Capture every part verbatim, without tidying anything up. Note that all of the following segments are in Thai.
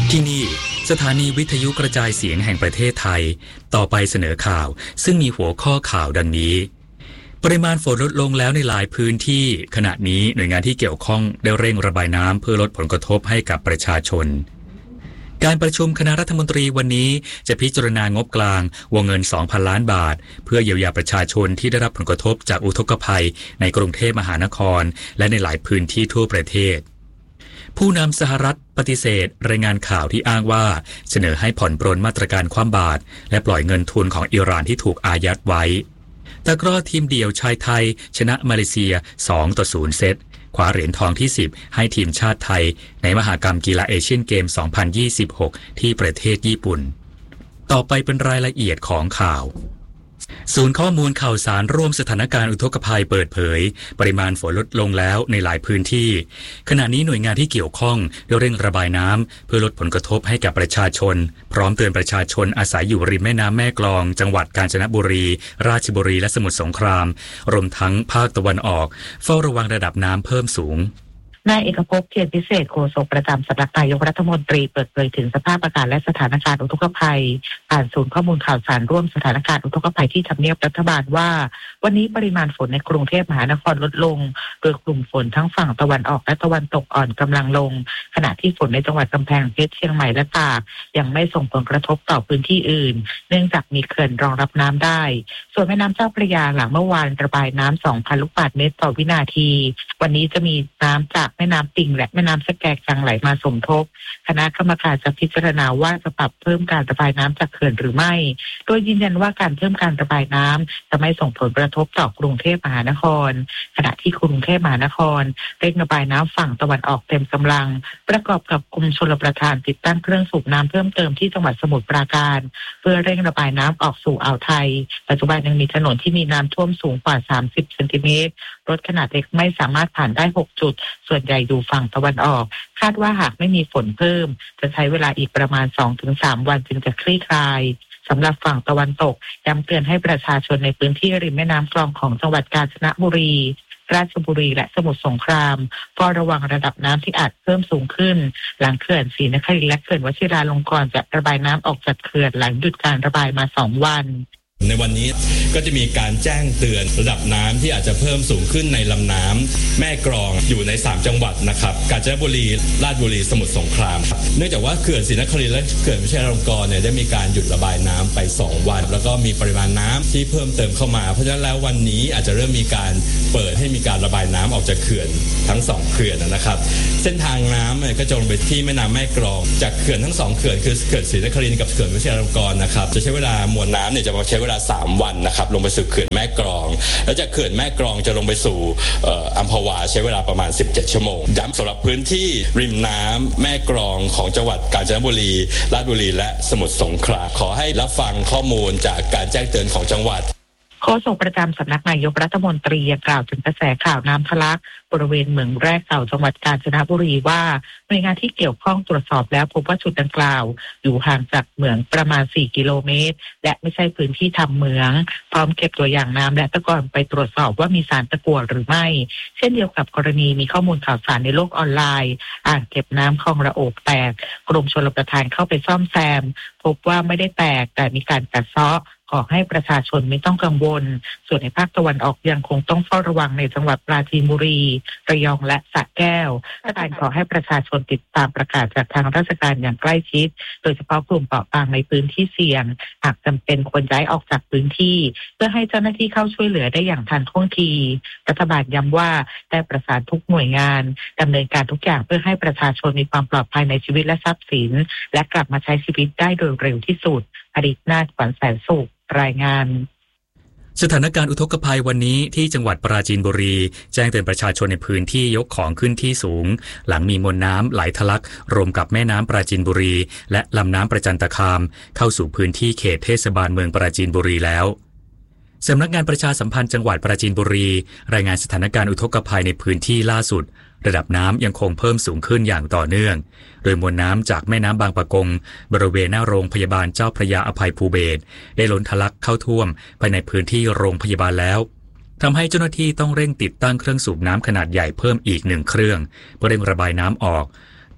ที่นี่สถานีวิทยุกระจายเสียงแห่งประเทศไทยต่อไปเสนอข่าวซึ่งมีหัวข้อข่าวดังนี้ปริมาณฝนลดลงแล้วในหลายพื้นที่ขณะนี้หน่วยงานที่เกี่ยวข้องได้เร่งระบายน้ำเพื่อลดผลกระทบให้กับประชาชนการประชุมคณะรัฐมนตรีวันนี้จะพิจารณางบกลางวงเงิน สองพัน ล้านบาทเพื่อเยียวยาประชาชนที่ได้รับผลกระทบจากอุทกภัยในกรุงเทพมหานครและในหลายพื้นที่ทั่วประเทศผู้นำสหรัฐปฏิเสธรายงานข่าวที่อ้างว่าเสนอให้ผ่อนปรนมาตรการคว่ำบาตรและปล่อยเงินทุนของอิหร่านที่ถูกอายัดไว้ตะกร้อทีมเดี่ยวชายไทยชนะมาเลเซียสองต่อศูนย์เซตคว้าเหรียญทองที่สิบให้ทีมชาติไทยในมหกรรมกีฬาเอเชียนเกมสองพันยี่สิบหกที่ประเทศญี่ปุ่นต่อไปเป็นรายละเอียดของข่าวศูนย์ข้อมูลข่าวสารร่วมสถานการณ์อุทกภัยเปิดเผยปริมาณฝนลดลงแล้วในหลายพื้นที่ขณะนี้หน่วยงานที่เกี่ยวข้องได้เร่งระบายน้ำเพื่อลดผลกระทบให้กับประชาชนพร้อมเตือนประชาชนอาศัยอยู่ริมแม่น้ำแม่กลองจังหวัดกาญจนบุรีราชบุรีและสมุทรสงครามรวมทั้งภาคตะวันออกเฝ้าระวังระดับน้ำเพิ่มสูงนายเอกภพเทียนพิเศษโฆษกประจำสำนักนายกรัฐมนตรีเปิดเผยถึงสภาพอากาศและสถานการณ์อุทกภัยผ่านศูนย์ข้อมูลข่าวสารร่วมสถานการณ์อุทกภัยที่ทำเนียบรัฐบาลว่าวันนี้ปริมาณฝนในกรุงเทพมหานครลดลงโดยกลุ่มฝนทั้งฝั่งตะวันออกและตะวันตกอ่อนกำลังลงขณะที่ฝนในจังหวัดกำแพงเพชรเชียงใหม่และตากยังไม่ส่งผลกระทบต่อพื้นที่อื่นเนื่องจากมีเขื่อนรองรับน้ำได้ส่วนแม่น้ำเจ้าพระยาหลังเมื่อวานระบายน้ำ สองพัน ลูกบาศก์เมตรต่อวินาทีวันนี้จะมีน้ำจากแม่น้ำปิงและแม่น้ำสแกกไหลมาสมทบคณะกรรมการจะพิจารณาว่าจะปรับเพิ่มการระบายน้ำจากเขื่อนหรือไม่โดยยืนยันว่าการเพิ่มการระบายน้ำจะไม่ส่งผลกระทบต่อกรุงเทพมหานครขณะที่กรุงเทพมหานครเร่งระบายน้ำฝั่งตะวันออกเต็มกำลังประกอบกับกรมชลประทานติดตั้งเครื่องสูบน้ำเพิ่มเติมที่จังหวัดสมุทรปราการเพื่อเร่งระบายน้ำออกสู่อ่าวไทยปัจจุบันยังมีถนนที่มีน้ำท่วมสูงกว่าสามสิบเซนติเมตรรถขนาดเล็กไม่สามารถผ่านได้หกจุดส่วนใหญ่อยู่ฝั่งตะวันออกคาดว่าหากไม่มีฝนเพิ่มจะใช้เวลาอีกประมาณ สองถึงสาม วันจึงจะคลี่คลายสำหรับฝั่งตะวันตกย้ำเตือนให้ประชาชนในพื้นที่ริมแม่น้ำคลองของจังหวัดกาญจนบุรีราชบุรีและสมุทรสงครามเฝ้าระวังระดับน้ำที่อาจเพิ่มสูงขึ้นหลังเขื่อนศรีนครินทร์และเขื่อนวชิราลงกรณ์จะระบายน้ำออกจากเขื่อนหลังหยุดการระบายมาสองวันในวันนี้ก็จะมีการแจ้งเตือนระดับน้ำที่อาจจะเพิ่มสูงขึ้นในลำน้ำแม่กลองอยู่ในสามจังหวัดนะครับกาญจนบุรีราชบุรีสมุทรสงครามเนื่องจากว่าเขื่อนศรีนครินทร์และเขื่อนวชิราลงกรณ์เนี่ยได้มีการหยุดระบายน้ำไปสองวันแล้วก็มีปริมาณน้ำที่เพิ่มเติมเข้ามาเพราะฉะนั้นแล้ววันนี้อาจจะเริ่มมีการเปิดให้มีการระบายน้ำออกจากเขื่อนทั้งสองเขื่อนนะครับเส้นทางน้ำเนี่ยก็จะลงไปที่แม่น้ำแม่กลองจากเขื่อนทั้งสองเขื่อนคือเขื่อนศรีนครินทร์กับเขื่อนวชิราลงกรณ์นะครับจะใช้เวลามวลน้ำเนี่ยจะมาใช้เวลาสามวันนะครับลงไปสู่เขื่อนแม่กลองแล้วจากเขื่อนแม่กลองจะลงไปสู่อัมพวาใช้เวลาประมาณสิบเจ็ดชั่วโมงย้ำสำหรับพื้นที่ริมน้ำแม่กลองของจังหวัดกาญจนบุรีราชบุรีและสมุทรสงครามขอให้รับฟังข้อมูลจากการแจ้งเตือนของจังหวัดโฆษกประจำสำนักนายกรัฐมนตรีกล่าวถึงกระแสข่าวน้ำทะลักบริเวณเหมืองแร่เก่าจังหวัดกาญจนบุรีว่าหน่วยงานที่เกี่ยวข้องตรวจสอบแล้วพบว่าจุดดังกล่าวอยู่ห่างจากเหมืองประมาณสี่กิโลเมตรและไม่ใช่พื้นที่ทำเหมืองพร้อมเก็บตัวอย่างน้ำและตะกอนไปตรวจสอบว่ามีสารตะกั่วหรือไม่เช่นเดียวกับกรณีมีข้อมูลข่าวสารในโลกออนไลน์อ่างเก็บน้ำคลองระโอบแตกกรมชลประทานเข้าไปซ่อมแซมพบว่าไม่ได้แตกแต่มีการกัดเซาะขอให้ประชาชนไม่ต้องกังวลส่วนในภาคตะวันออกยังคงต้องเฝ้าระวังในจังหวัดปราจีนบุรีระยองและสระแก้วรัฐบาลขอให้ประชาชนติดตามประกาศจากทางราชการอย่างใกล้ชิดโดยเฉพาะกลุ่มเปราะบางในพื้นที่เสี่ยงหากจำเป็นควรย้ายออกจากพื้นที่เพื่อให้เจ้าหน้าที่เข้าช่วยเหลือได้อย่างทันท่วงทีรัฐบาลย้ำว่าได้ประสานทุกหน่วยงานดำเนินการทุกอย่างเพื่อให้ประชาชนมีความปลอดภัยในชีวิตและทรัพย์สินและกลับมาใช้ชีวิตได้โดยเร็วที่สุดอดิษฐ์นาถ ขวัญแสนสุขรายงานสถานการณ์อุทกภัยวันนี้ที่จังหวัดปราจีนบุรีแจ้งเตือนประชาชนในพื้นที่ยกของขึ้นที่สูงหลังมีมวลน้ำไหลทะลักรวมกับแม่น้ำปราจีนบุรีและลำน้ำประจันตคามเข้าสู่พื้นที่เขตเทศบาลเมืองปราจีนบุรีแล้วสำนักงานประชาสัมพันธ์จังหวัดปราจีนบุรีรายงานสถานการณ์อุทกภัยในพื้นที่ล่าสุดระดับน้ำยังคงเพิ่มสูงขึ้นอย่างต่อเนื่องโดยมวลน้ำจากแม่น้ำบางปะกงบริเวณหน้าโรงพยาบาลเจ้าพระยาอภัยภูเบศรได้ล้นทะลักเข้าท่วมภายในพื้นที่โรงพยาบาลแล้วทำให้เจ้าหน้าที่ต้องเร่งติดตั้งเครื่องสูบน้ำขนาดใหญ่เพิ่มอีกหนึ่งเครื่องเพื่อเร่งระบายน้ำออก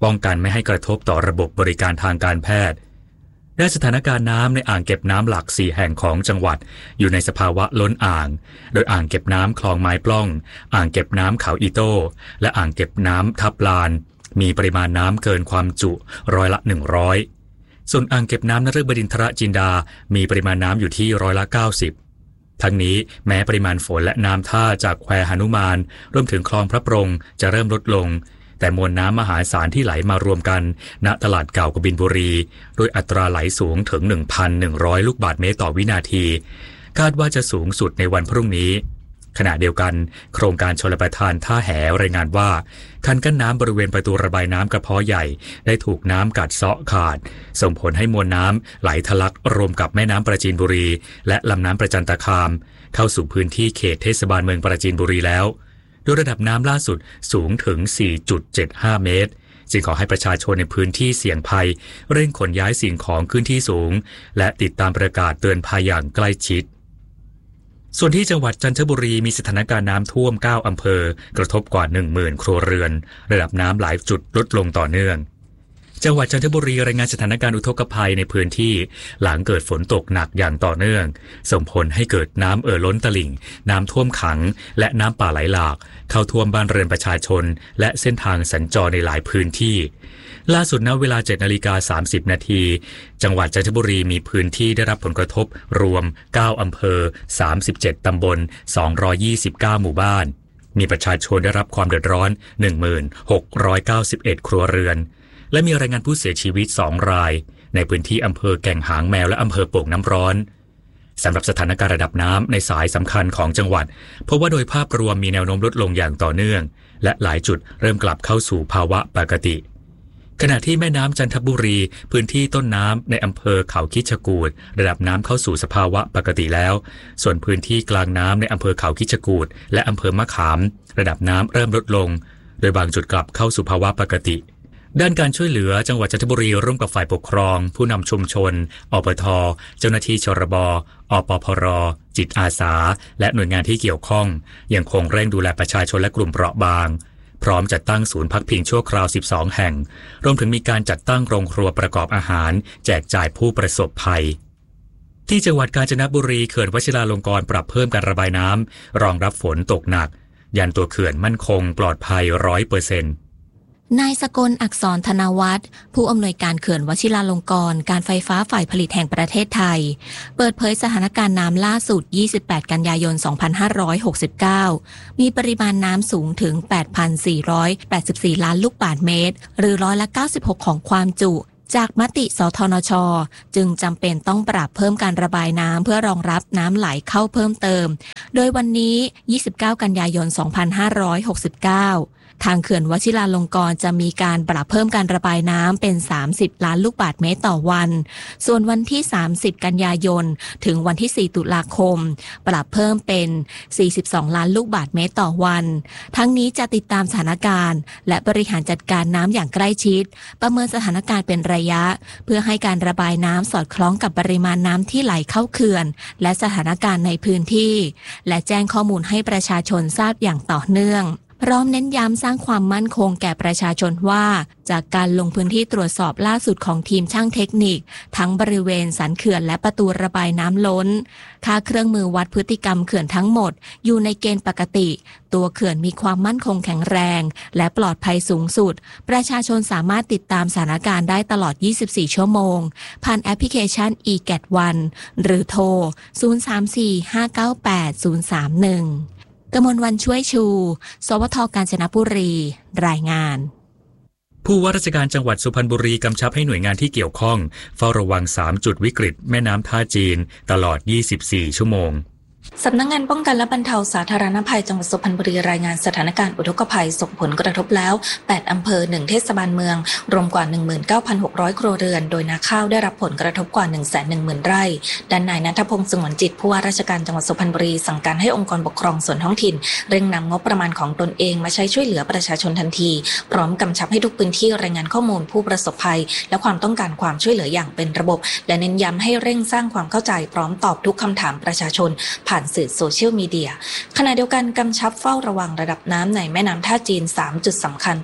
ป้องกันไม่ให้กระทบต่อระบบบริการทางการแพทย์ด้านสถานการณ์น้ำในอ่างเก็บน้ำหลักสี่แห่งของจังหวัดอยู่ในสภาวะล้นอ่างโดยอ่างเก็บน้ำคลองไม้ปล้องอ่างเก็บน้ำเขาอีโต้และอ่างเก็บน้ำทับลานมีปริมาณน้ำเกินความจุร้อยละหนึ่งร้อยส่วนอ่างเก็บน้ำนฤบดินทรจินดามีปริมาณน้ำอยู่ที่ร้อยละเก้าสิบทั้งนี้แม้ปริมาณฝนและน้ำท่าจากแควหนุมานรวมถึงคลองพระปรงจะเริ่มลดลงแต่มวลน้ำมหาศาลที่ไหลมารวมกันณตลาดเก่ากบินบุรีโดยอัตราไหลสูงถึง หนึ่งพันหนึ่งร้อย ลูกบาศก์เมตรต่อวินาทีคาดว่าจะสูงสุดในวันพรุ่งนี้ขณะเดียวกันโครงการชลประทานท่าแหรายงานว่าคันกั้นน้ำบริเวณประตูระบายน้ำกระเพาะใหญ่ได้ถูกน้ำกัดเซาะขาดส่งผลให้มวลน้ำไหลทะลักรวมกับแม่น้ำปราจีนบุรีและลำน้ำประจันตคามเข้าสู่พื้นที่เขตเทศบาลเมืองปราจีนบุรีแล้วโดยระดับน้ำล่าสุดสูงถึง สี่จุดเจ็ดห้า เมตรจึงขอให้ประชาชนในพื้นที่เสี่ยงภัยเร่งขนย้ายสิ่งของขึ้นที่สูงและติดตามประกาศเตือนภัยอย่างใกล้ชิดส่วนที่จังหวัดจันทบุรีมีสถานการณ์น้ำท่วมเก้าอำเภอกระทบกว่า หนึ่งหมื่น ครัวเรือนระดับน้ำหลายจุดลดลงต่อเนื่องจังหวัดจันทบุรีรายงานสถานการณ์อุทกภัยในพื้นที่หลังเกิดฝนตกหนักอย่างต่อเนื่องส่งผลให้เกิดน้ำเอ่อล้นตลิ่งน้ำท่วมขังและน้ำป่าไหลหลากเข้าท่วมบ้านเรือนประชาชนและเส้นทางสัญจรในหลายพื้นที่ล่าสุดณเวลา เจ็ดนาฬิกาสามสิบนาทีจังหวัดจันทบุรีมีพื้นที่ได้รับผลกระทบรวมเก้าอำเภอสามสิบเจ็ดตำบลสองร้อยยี่สิบเก้าหมู่บ้านมีประชาชนได้รับความเดือดร้อน หนึ่งพันหกร้อยเก้าสิบเอ็ด ครัวเรือนและมีรายงานผู้เสียชีวิตสองรายในพื้นที่อำเภอแก่งหางแมวและอำเภอโป่งน้ำร้อนสำหรับสถานการณ์ระดับน้ำในสายสำคัญของจังหวัดพบว่าโดยภาพรวมมีแนวโน้มลดลงอย่างต่อเนื่องและหลายจุดเริ่มกลับเข้าสู่ภาวะปกติขณะที่แม่น้ำจันทบุรีพื้นที่ต้นน้ำในอำเภอเขาคิชกูฏระดับน้ำเข้าสู่สภาวะปกติแล้วส่วนพื้นที่กลางน้ำในอำเภอเขาคิชกูฏและอำเภอมะขามระดับน้ำเริ่มลดลงโดยบางจุดกลับเข้าสู่ภาวะปกติด้านการช่วยเหลือจังหวัดจันทบุรีร่วมกับฝ่ายปกครองผู้นำชุมชนอปท.เจ้าหน้าที่ชรบอปพร.จิตอาสาและหน่วยงานที่เกี่ยวข้องยังคงเร่งดูแลประชาชนและกลุ่มเปราะบางพร้อมจัดตั้งศูนย์พักพิงชั่วคราวสิบสองแห่งรวมถึงมีการจัดตั้งโรงครัวประกอบอาหารแจกจ่ายผู้ประสบภัยที่จังหวัดกาญจนบุรีเขื่อนวชิราลงกรณ์ปรับเพิ่มการระบายน้ำรองรับฝนตกหนักยันตัวเขื่อนมั่นคงปลอดภัย ร้อยเปอร์เซ็นต์นายสกลอักษรธนวัฒน์ผู้อำนวยการเขื่อนวชิราลงกรณ์การไฟฟ้าฝ่ายผลิตแห่งประเทศไทยเปิดเผยสถานการณ์น้ำล่าสุดยี่สิบแปดกันยายนสองพันห้าร้อยหกสิบเก้ามีปริมาณน้ำสูงถึง แปดพันสี่ร้อยแปดสิบสี่ ล้านลูกบาศก์เมตรหรือร้อยละเก้าสิบหกของความจุจากมติสทนช.จึงจำเป็นต้องปรับเพิ่มการระบายน้ำเพื่อรองรับน้ำไหลเข้าเพิ่มเติมโดยวันนี้ยี่สิบเก้ากันยายนสองพันห้าร้อยหกสิบเก้าทางเขื่อนวชิราลงกรณ์จะมีการปรับเพิ่มการระบายน้ำเป็นสามสิบล้านลูกบาศก์เมตรต่อวันส่วนวันที่สามสิบกันยายนถึงวันที่สี่ตุลาคมปรับเพิ่มเป็นสี่สิบสองล้านลูกบาศก์เมตรต่อวันทั้งนี้จะติดตามสถานการณ์และบริหารจัดการน้ำอย่างใกล้ชิดประเมินสถานการณ์เป็นระยะเพื่อให้การระบายน้ำสอดคล้องกับปริมาณน้ำที่ไหลเข้าเขื่อนและสถานการณ์ในพื้นที่และแจ้งข้อมูลให้ประชาชนทราบอย่างต่อเนื่องพร้อมเน้นย้ำสร้างความมั่นคงแก่ประชาชนว่าจากการลงพื้นที่ตรวจสอบล่าสุดของทีมช่างเทคนิคทั้งบริเวณสันเขื่อนและประตูระบายน้ำล้นค่าเครื่องมือวัดพฤติกรรมเขื่อนทั้งหมดอยู่ในเกณฑ์ปกติตัวเขื่อนมีความมั่นคงแข็งแรงและปลอดภัยสูงสุดประชาชนสามารถติดตามสถานการณ์ได้ตลอดยี่สิบสี่ชั่วโมงผ่านแอปพลิเคชัน อี แกต วัน หรือโทรศูนย์ สาม สี่ ห้า เก้า แปด ศูนย์ สาม หนึ่งกมลวรรณช่วยชูสวท.กาญจนบุรีรายงานผู้ว่าราชการจังหวัดสุพรรณบุรีกำชับให้หน่วยงานที่เกี่ยวข้องเฝ้าระวังสามจุดวิกฤตแม่น้ำท่าจีนตลอดยี่สิบสี่ชั่วโมงสำนักงานป้องกันและบรรเทาสาธารณภัยจังหวัดสุพรรณบุรีรายงานสถานการณ์อุทกภัยส่งผลกระทบแล้วแปดอำเภอหนึ่งเทศบาลเมืองรวมกว่า หนึ่งหมื่นเก้าพันหกร้อย ครัวเรือนโดยนาข้าวได้รับผลกระทบกว่า หนึ่งแสนหนึ่งหมื่น ไร่ด้านนายณัฐพงษ์สงวนจิตผู้ว่าราชการจังหวัดสุพรรณบุรีสั่งการให้องค์กรปกครองส่วนท้องถิ่นเร่งนำงบประมาณของตนเองมาใช้ช่วยเหลือประชาชนทันทีพร้อมกำชับให้ทุกพื้นที่รายงานข้อมูลผู้ประสบภัยและความต้องการความช่วยเหลืออย่างเป็นระบบและเน้นย้ำให้เร่งสร้างความเข้าใจพร้อมตอบทุกคำถามประชาชนผ่านสื่อโซเชียลมีเดียขณะเดียวกันกำชับเฝ้าระวังระดับน้ำในแม่น้ำท่าจีนสามจุดสำคัญตลอด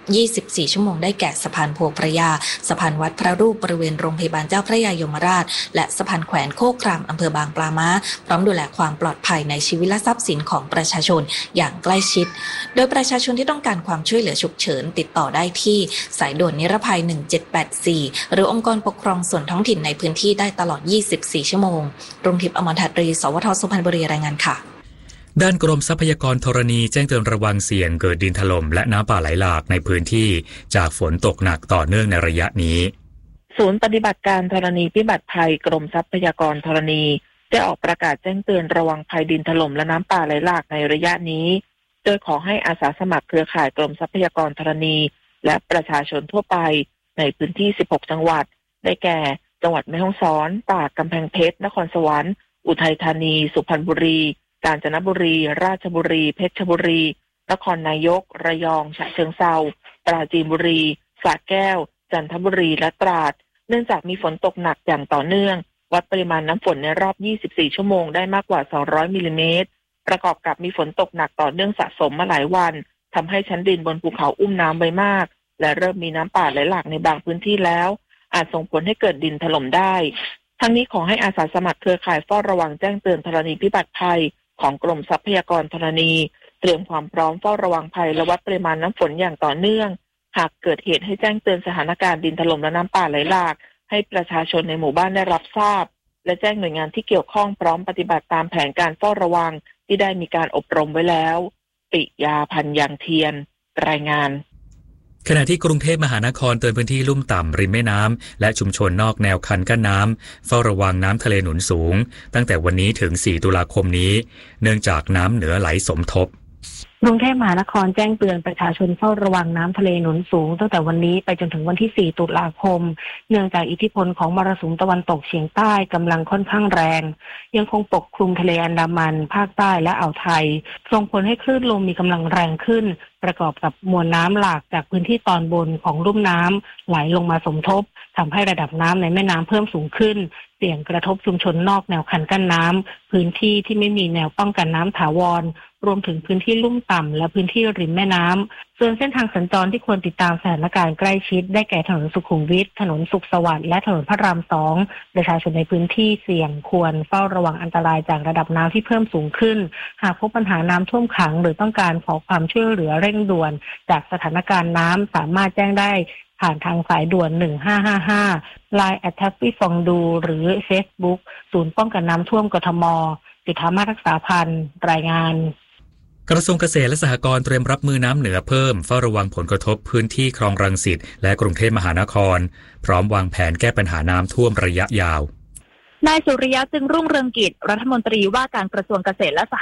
ยี่สิบสี่ ชั่วโมงได้แก่สะพานโพพระยาสะพานวัดพระรูปบริเวณโรงพยาบาลเจ้าพระยายมราชและสะพานแขวนโคกครามอำเภอบางปลาม้าพร้อมดูแลความปลอดภัยในชีวิตและทรัพย์สินของประชาชนอย่างใกล้ชิดโดยประชาชนที่ต้องการความช่วยเหลือฉุกเฉินติดต่อได้ที่สายด่วนนิรภัยหนึ่งเจ็ดแปดสี่หรือองค์กรปกครองส่วนท้องถิ่นในพื้นที่ได้ตลอดยี่สิบสี่ชั่วโมงรุ่งทิพย์อมรทัตรี สวท.สุพรรณบุรีรายงานค่ะด้านกรมทรัพยากรธรณีแจ้งเตือนระวังเสี่ยงเกิดดินถล่มและน้ำป่าไหลหลากในพื้นที่จากฝนตกหนักต่อเนื่องในระยะนี้ศูนย์ปฏิบัติการธรณีพิบัติภัยกรมทรัพยากรธรณีได้ออกประกาศแจ้งเตือนระวังภัยดินถล่มและน้ำป่าไหลหลากในระยะนี้โดยขอให้อาสาสมัครเครือข่ายกรมทรัพยากรธรณีและประชาชนทั่วไปในพื้นที่สิบหกจังหวัดได้แก่จังหวัดแม่ฮ่องสอนตากกำแพงเพชรนครสวรรค์อุทัยธานีสุพรรณบุรีกาญจนบุรีราชบุรีเพชรบุรีนครนายกระยองฉะเชิงเทราปราจีนบุรีสระแก้วจันทบุรีและตราดเนื่องจากมีฝนตกหนักอย่างต่อเนื่องวัดปริมาณน้ำฝนในรอบยี่สิบสี่ชั่วโมงได้มากกว่าสองร้อยมิลลิเมตรประกอบกับมีฝนตกหนักต่อเนื่องสะสมมาหลายวันทำให้ชั้นดินบนภูเขาอุ้มน้ำไว้มากและเริ่มมีน้ำป่าไหลหลากในบางพื้นที่แล้วอาจส่งผลให้เกิดดินถล่มได้ทั้งนี้ขอให้อาสาสมัครเครือข่ายเฝ้าระวังแจ้งเตือนธรณีพิบัติภัยของกรมทรัพยากรธรณีเตรียมความพร้อมเฝ้าระวังภัยและวัดปริมาณน้ำฝนอย่างต่อเนื่องหากเกิดเหตุให้แจ้งเตือนสถานการณ์ดินถล่มและน้ำป่าไหลหลากให้ประชาชนในหมู่บ้านได้รับทราบและแจ้งหน่วยงานที่เกี่ยวข้องพร้อมปฏิบัติตามแผนการเฝ้าระวังที่ได้มีการอบรมไว้แล้วปิยาพันธ์ยังเทียนรายงานขณะที่กรุงเทพมหานครเตือนพื้นที่ลุ่มต่ำริมแม่น้ำและชุมชนนอกแนวคันกั้นน้ำเฝ้าระวังน้ำทะเลหนุนสูงตั้งแต่วันนี้ถึงสี่ตุลาคมนี้เนื่องจากน้ำเหนือไหลสมทบกรุงเทพมหานครแจ้งเตือนประชาชนเฝ้าระวังน้ำทะเลหนุนสูงตั้งแต่วันนี้ไปจนถึงวันที่สี่ตุลาคมเนื่องจากอิทธิพลของมรสุมตะวันตกเฉียงใต้กำลังค่อนข้างแรงยังคงปกคลุมทะเลอันดามันภาคใต้และอ่าวไทยส่งผลให้คลื่นลมมีกำลังแรงขึ้นประกอบกับมวลน้ำหลากจากพื้นที่ตอนบนของลุ่มน้ำไหลลงมาสมทบทำให้ระดับน้ำในแม่น้ำเพิ่มสูงขึ้นเสี่ยงกระทบชุมชนนอกแนวคันกั้นน้ำพื้นที่ที่ไม่มีแนวป้องกันน้ำถาวรรวมถึงพื้นที่ลุ่มต่ำและพื้นที่ริมแม่น้ำส่วนเส้นทางสัญจรที่ควรติดตามสถานการณ์ใกล้ชิดได้แก่ถนนสุขุมวิทถนนสุขสวัสดิ์และถนนพระรามสองประชาชนในพื้นที่เสี่ยงควรเฝ้าระวังอันตรายจากระดับน้ำที่เพิ่มสูงขึ้นหากพบปัญหาน้ำท่วมขังหรือต้องการขอความช่วยเหลือเร่งด่วนจากสถานการณ์น้ำสามารถแจ้งได้ผ่านทางสายด่วนหนึ่งห้าห้าห้า ไลน์ แอท แท็ปปี้ ฟองดูหรือ Facebook ศูนย์ป้องกันน้ำท่วมกทม.จุฑามาสรักษาพันธ์รายงานกระทรวงเกษตรและสหกรณ์เตรียมรับมือน้ำเหนือเพิ่มเฝ้าระวังผลกระทบพื้นที่คลองรังสิตและกรุงเทพมหานครพร้อมวางแผนแก้ปัญหาน้ำท่วมระยะยาวนายสุริยะจึงรุ่งเรืองกิจรัฐมนตรีว่าการกระทรวงเกษตรและสห